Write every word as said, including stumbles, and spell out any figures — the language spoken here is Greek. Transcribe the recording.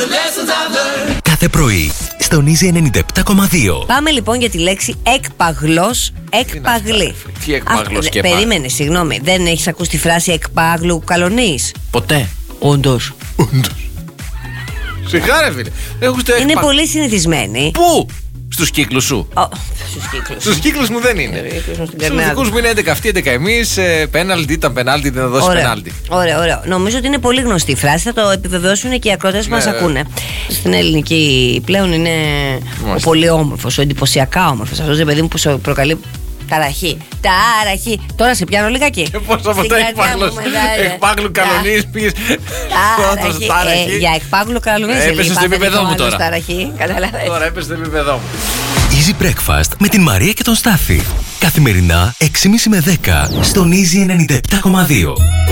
Κάθε πρωί στον Easy ενενήντα επτά κόμμα δύο. Πάμε λοιπόν για τη λέξη εκπαγλός, εκπαγλή. Τι εκπάγλος και Περίμενε, συγγνώμη. Δεν έχεις ακούσει τη φράση εκπάγλου καλονής? Ποτέ. Όντως. Σιγά ρε φίλε. Είναι εκπα... πολύ συνηθισμένη. Πού? Στους κύκλους σου? Oh, στους κύκλους. Στους κύκλους μου δεν είναι. Στους δικούς μου είναι έντεκα αυτοί, έντεκα εμείς. Πέναλτι ήταν πέναλτι, δεν θα δώσει πέναλτι. Ωραία, ωραία. Νομίζω ότι είναι πολύ γνωστή η φράση. Θα το επιβεβαιώσουν και οι ακρότες που μας ακούνε. Στην ελληνική πλέον είναι ο πολύ όμορφος, ο εντυπωσιακά όμορφος. Αυτός το παιδί μου που σου προκαλεί ταραχή. Ταραχή. Τώρα σε πιάνω λιγάκι. Πώς από τα εκπάγλου καλονής πήγες. Ταραχή. Για εκπάγλου καλονής. Έπεσε στο επίπεδό μου τώρα. Τώρα έπεσε στο επίπεδό μου. Easy Breakfast με την Μαρία και τον Στάφη. Καθημερινά έξι και μισή με δέκα στον Easy ενενήντα επτά κόμμα δύο.